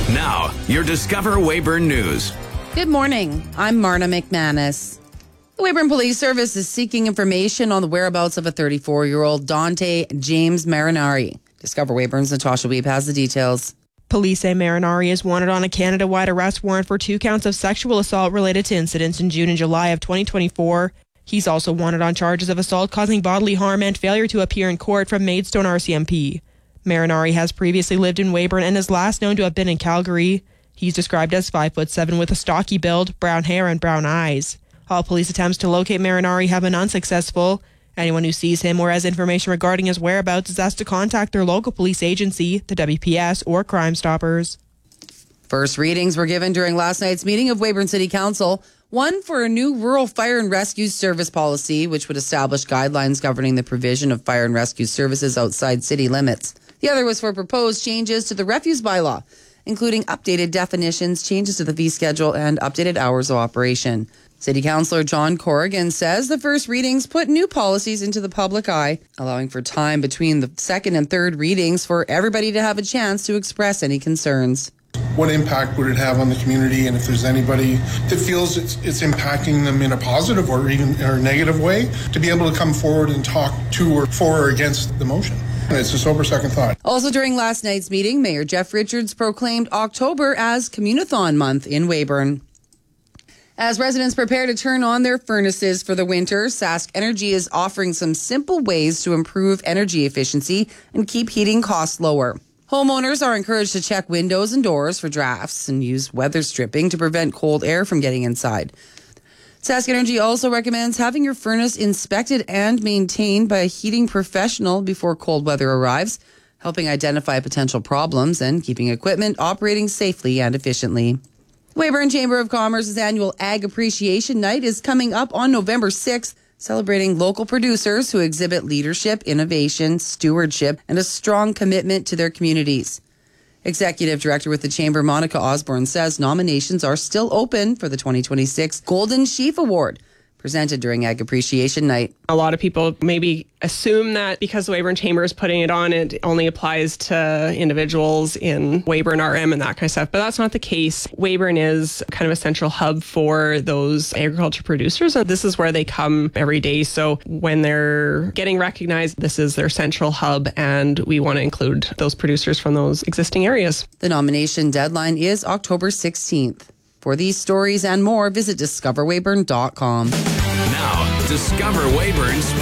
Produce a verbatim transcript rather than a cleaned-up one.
Now, your Discover Weyburn News. Good morning. I'm Marna McManus. The Weyburn Police Service is seeking information on the whereabouts of a thirty-four-year-old Dante James Marinari. Discover Weyburn's Natasha Weeb has the details. Police say Marinari is wanted on a Canada-wide arrest warrant for two counts of sexual assault related to incidents in June and July of twenty twenty-four. He's also wanted on charges of assault causing bodily harm and failure to appear in court from Maidstone R C M P. Marinari has previously lived in Weyburn and is last known to have been in Calgary. He's described as five foot seven with a stocky build, brown hair, and brown eyes. All police attempts to locate Marinari have been unsuccessful. Anyone who sees him or has information regarding his whereabouts is asked to contact their local police agency, the W P S, or Crime Stoppers. First readings were given during last night's meeting of Weyburn City Council. One for a new rural fire and rescue service policy, which would establish guidelines governing the provision of fire and rescue services outside city limits. The other was for proposed changes to the refuse bylaw, including updated definitions, changes to the fee schedule, and updated hours of operation. City Councillor John Corrigan says the first readings put new policies into the public eye, allowing for time between the second and third readings for everybody to have a chance to express any concerns. What impact would it have on the community, and if there's anybody that feels it's, it's impacting them in a positive or even or negative way, to be able to come forward and talk to or for or against the motion. It's a sober second thought. Also during last night's meeting, Mayor Jeff Richards proclaimed October as Communathon Month in Weyburn. As residents prepare to turn on their furnaces for the winter, Sask Energy is offering some simple ways to improve energy efficiency and keep heating costs lower. Homeowners are encouraged to check windows and doors for drafts and use weather stripping to prevent cold air from getting inside. Sask Energy also recommends having your furnace inspected and maintained by a heating professional before cold weather arrives, helping identify potential problems and keeping equipment operating safely and efficiently. Weyburn Chamber of Commerce's annual Ag Appreciation Night is coming up on November sixth, celebrating local producers who exhibit leadership, innovation, stewardship, and a strong commitment to their communities. Executive Director with the Chamber, Monica Osborne, says nominations are still open for the twenty twenty-six Golden Sheaf Award, presented during Ag Appreciation Night. A lot of people maybe assume that because the Weyburn Chamber is putting it on, it only applies to individuals in Weyburn R M and that kind of stuff, but that's not the case. Weyburn is kind of a central hub for those agriculture producers, and this is where they come every day. So when they're getting recognized, this is their central hub, and we want to include those producers from those existing areas. The nomination deadline is October sixteenth. For these stories and more, visit discover weyburn dot com. Now, Discover Weyburn's